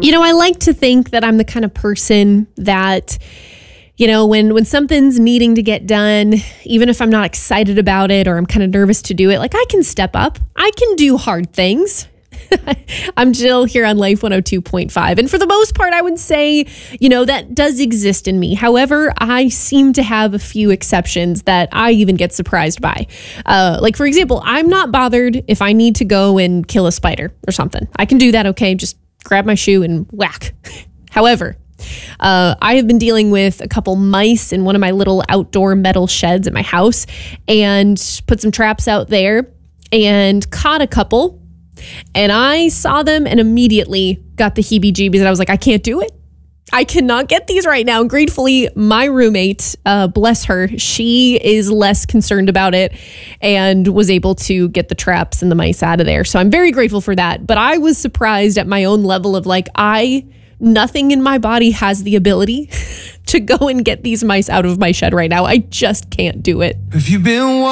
I like to think that I'm the kind of person that, when something's needing to get done, even if I'm not excited about it or I'm kind of nervous to do it, like I can step up. I can do hard things. I'm Jill here on Life 102.5. And for the most part, I would say, that does exist in me. However, I seem to have a few exceptions that I even get surprised by. Like, for example, I'm not bothered if I need to go and kill a spider or something. I can do that, okay? Just grab my shoe and whack. However, I have been dealing with a couple mice in one of my little outdoor metal sheds at my house and put some traps out there and caught a couple. And I saw them and immediately got the heebie-jeebies. And I was like, I can't do it. I cannot get these right now. And gratefully, my roommate, bless her, she is less concerned about it and was able to get the traps and the mice out of there. So I'm very grateful for that. But I was surprised at my own level of nothing in my body has the ability to go and get these mice out of my shed right now. I just can't do it. If you've been